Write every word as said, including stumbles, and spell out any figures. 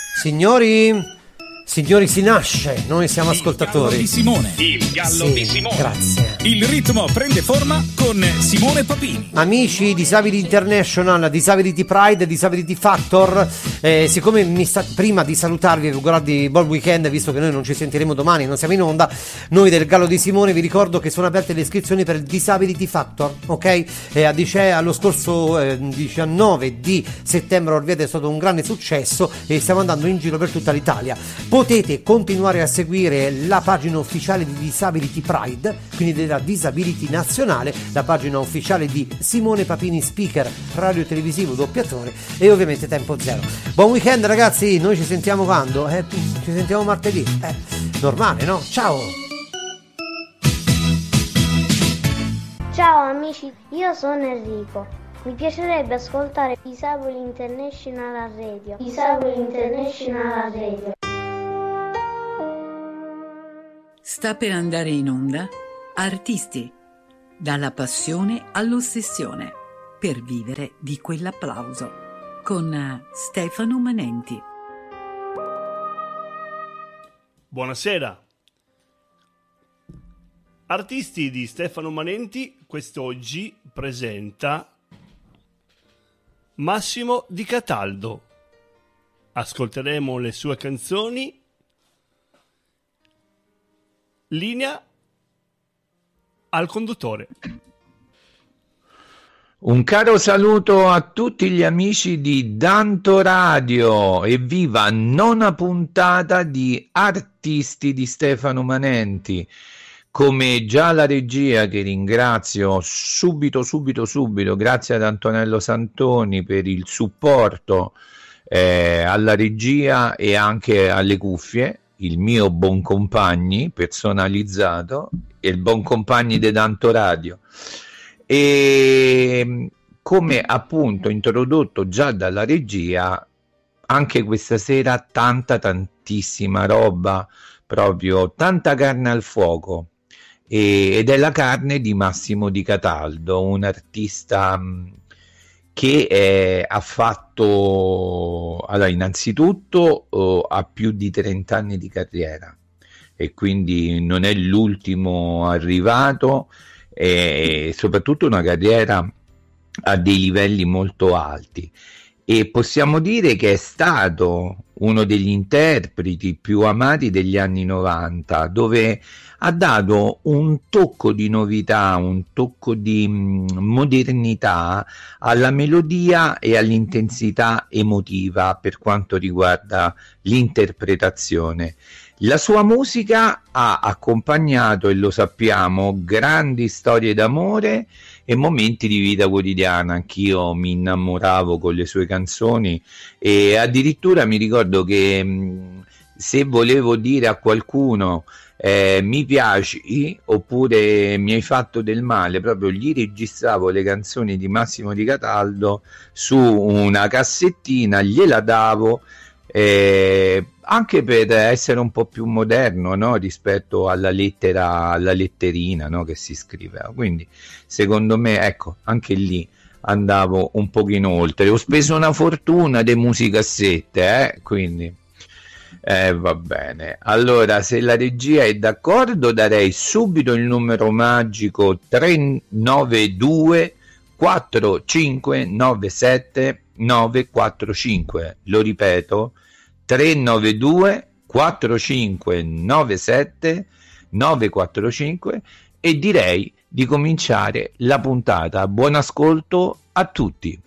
Signori, signori, si nasce, noi siamo Il ascoltatori. Gallo di Simone. Il Gallo Sì, di Simone. grazie. Il ritmo prende forma con Simone Papini. Amici Disability International, Disability Pride, Disability Factor, eh, siccome mi sta, prima di salutarvi e augurarvi buon weekend, visto che noi non ci sentiremo domani, non siamo in onda, noi del Gallo di Simone vi ricordo che sono aperte le iscrizioni per il Disability Factor, ok? E a dice, allo scorso eh, diciannove di settembre Orvieto è stato un grande successo e stiamo andando in giro per tutta l'Italia. Potete continuare a seguire la pagina ufficiale di Disability Pride, quindi della Disability Nazionale, la pagina ufficiale di Simone Papini, speaker radio televisivo doppiatore, e ovviamente Tempo Zero. Buon weekend ragazzi, noi ci sentiamo quando? Eh, ci sentiamo martedì, eh, normale, no? Ciao! Ciao amici, io sono Enrico. Mi piacerebbe ascoltare Disabili International Radio. Disabili International Radio. Sta per andare in onda Artisti, dalla passione all'ossessione, per vivere di quell'applauso, con Stefano Manenti. Buonasera. Artisti di Stefano Manenti quest'oggi presenta Massimo Di Cataldo. Ascolteremo le sue canzoni. Linea al conduttore. Un caro saluto a tutti gli amici di Danto Radio e viva nona puntata di Artisti di Stefano Manenti. Come già la regia, che ringrazio subito, subito, subito, grazie ad Antonello Santoni per il supporto eh, alla regia e anche alle cuffie, il mio Boncompagni personalizzato e il Boncompagni di Danto Radio. E come appunto introdotto già dalla regia, anche questa sera tanta tantissima roba, proprio tanta carne al fuoco, e, ed è la carne di Massimo Di Cataldo, un artista mh, che eh, ha fatto, allora innanzitutto oh, ha più di trenta anni di carriera e quindi non è l'ultimo arrivato, e soprattutto una carriera a dei livelli molto alti, e possiamo dire che è stato uno degli interpreti più amati degli anni novanta, dove ha dato un tocco di novità, un tocco di mh, modernità alla melodia e all'intensità emotiva per quanto riguarda l'interpretazione. La sua musica ha accompagnato, e lo sappiamo, grandi storie d'amore e momenti di vita quotidiana. Anch'io mi innamoravo con le sue canzoni e addirittura mi ricordo che mh, se volevo dire a qualcuno eh, mi piaci oppure mi hai fatto del male, proprio gli registravo le canzoni di Massimo Di Cataldo su una cassettina, gliela davo, eh, anche per essere un po' più moderno, no? Rispetto alla lettera, alla letterina, no? Che si scriveva. Quindi secondo me, ecco, anche lì andavo un pochino oltre. Ho speso una fortuna di musicassette, eh? Quindi eh, va bene. Allora, se la regia è d'accordo, darei subito il numero magico tre nove due quattro cinque nove sette nove quattro cinque. Lo ripeto, tre nove due quattro cinque nove sette nove quattro cinque, e direi di cominciare la puntata. Buon ascolto a tutti.